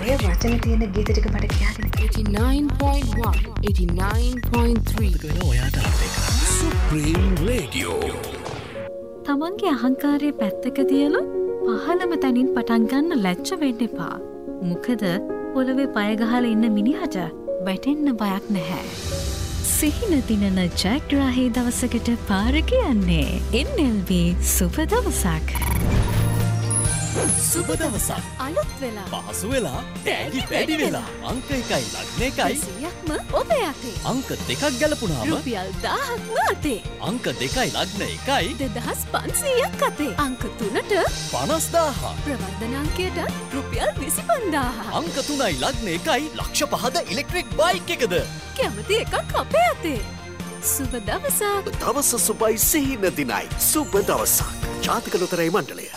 ඔය වචන තියෙන ගීත ටික මට කියන්න. 89.1 89.3 ඔයාට අපේ සුප්‍රීම් රේඩියෝ. තමන්ගේ අහංකාරය පැත්තක තියලා පහළම තැනින් පටන් ගන්න ලැජ්ජ වෙන්න එපා. මොකද පොළවේ පය ගහලා ඉන්න මිනිහට වැටෙන්න බයක් නැහැ. සිහින දිනන ජයග්‍රාහී දවසකට පාර කියන්නේ NLB සුබ දවසක්. සුබ දවසක් අලුත් වෙලා පහසු වෙලා තෑගි වැඩි වෙලා අංක 1යි ලග්න 1යි 100ක්ම ඔබ යතේ. අංක 2ක් ගැලපුණාම රුපියල් 1000ක්ම අතේ. අංක 2යි ලග්න 1යි 2500ක් අතේ. අංක 3ට 50000 ප්‍රවර්ධන අංකයට රුපියල් 25000. අංක 3යි ලග්න 1යි ලක්ෂ 5ද ඉලෙක්ට්‍රික් බයික් එකද කැමති එකක් අපේ අතේ. සුබ දවසක්. දවස සුබයි සිහින දිනයි සුබ දවසක්. ජාතික ලොතරැයි මණ්ඩලය